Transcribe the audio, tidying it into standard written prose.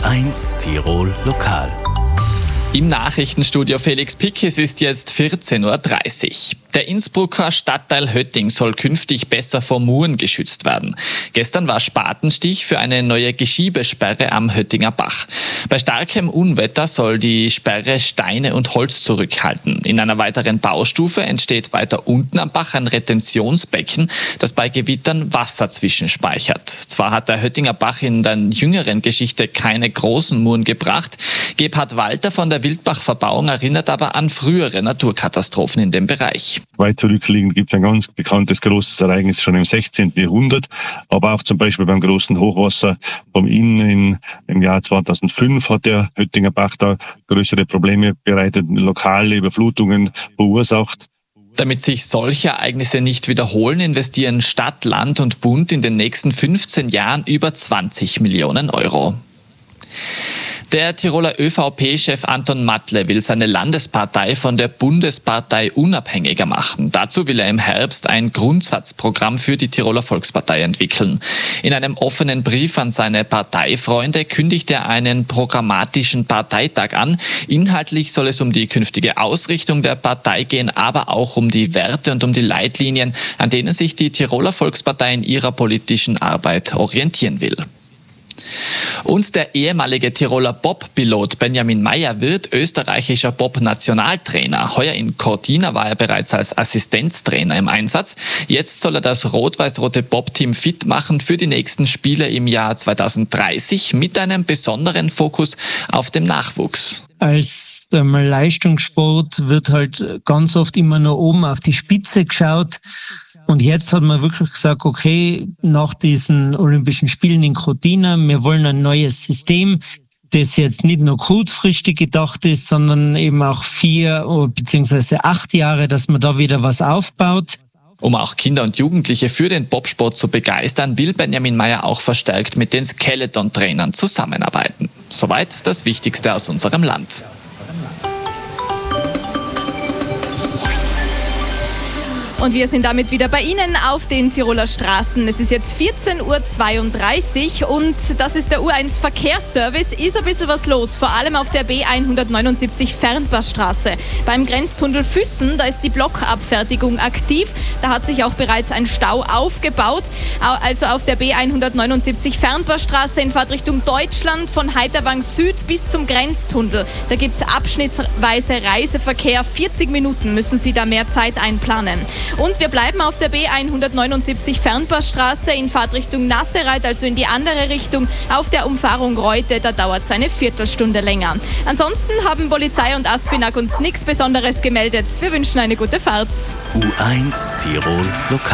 U1 Tirol Lokal. Im Nachrichtenstudio Felix Pick, es ist jetzt 14.30 Uhr. Der Innsbrucker Stadtteil Hötting soll künftig besser vor Muren geschützt werden. Gestern war Spatenstich für eine neue Geschiebesperre am Höttinger Bach. Bei starkem Unwetter soll die Sperre Steine und Holz zurückhalten. In einer weiteren Baustufe entsteht weiter unten am Bach ein Retentionsbecken, das bei Gewittern Wasser zwischenspeichert. Zwar hat der Höttinger Bach in der jüngeren Geschichte keine großen Muren gebracht. Gebhard Walter von der Wildbach-Verbauung erinnert aber an frühere Naturkatastrophen in dem Bereich. Weit zurückliegend gibt es ein ganz bekanntes großes Ereignis schon im 16. Jahrhundert, aber auch zum Beispiel beim großen Hochwasser vom Inn im Jahr 2005 hat der Höttinger Bach da größere Probleme bereitet, lokale Überflutungen verursacht. Damit sich solche Ereignisse nicht wiederholen, investieren Stadt, Land und Bund in den nächsten 15 Jahren über 20 Millionen Euro. Der Tiroler ÖVP-Chef Anton Matle will seine Landespartei von der Bundespartei unabhängiger machen. Dazu will er im Herbst ein Grundsatzprogramm für die Tiroler Volkspartei entwickeln. In einem offenen Brief an seine Parteifreunde kündigt er einen programmatischen Parteitag an. Inhaltlich soll es um die künftige Ausrichtung der Partei gehen, aber auch um die Werte und um die Leitlinien, an denen sich die Tiroler Volkspartei in ihrer politischen Arbeit orientieren will. Und der ehemalige Tiroler Bob-Pilot Benjamin Meyer wird österreichischer Bob-Nationaltrainer. Heuer in Cortina war er bereits als Assistenztrainer im Einsatz. Jetzt soll er das rot-weiß-rote Bob-Team fit machen für die nächsten Spiele im Jahr 2030 mit einem besonderen Fokus auf dem Nachwuchs. Als Leistungssport wird halt ganz oft immer nur oben auf die Spitze geschaut. Und jetzt hat man wirklich gesagt, okay, nach diesen Olympischen Spielen in Cortina, wir wollen ein neues System, das jetzt nicht nur kurzfristig gedacht ist, sondern eben auch 4 bzw. 8 Jahre, dass man da wieder was aufbaut. Um auch Kinder und Jugendliche für den Bobsport zu begeistern, will Benjamin Meyer auch verstärkt mit den Skeleton-Trainern zusammenarbeiten. Soweit das Wichtigste aus unserem Land. Und wir sind damit wieder bei Ihnen auf den Tiroler Straßen. Es ist jetzt 14.32 Uhr und das ist der U1 Verkehrsservice. Ist ein bisschen was los, vor allem auf der B179 Fernpassstraße. Beim Grenztunnel Füssen, da ist die Blockabfertigung aktiv. Da hat sich auch bereits ein Stau aufgebaut. Also auf der B179 Fernpassstraße in Fahrtrichtung Deutschland von Heiterwang Süd bis zum Grenztunnel. Da gibt es abschnittsweise Reiseverkehr. 40 Minuten müssen Sie da mehr Zeit einplanen. Und wir bleiben auf der B179 Fernpassstraße in Fahrtrichtung Nassereit, also in die andere Richtung. Auf der Umfahrung Reute, da dauert es eine Viertelstunde länger. Ansonsten haben Polizei und ASFINAG uns nichts Besonderes gemeldet. Wir wünschen eine gute Fahrt. U1 Tirol Lokal.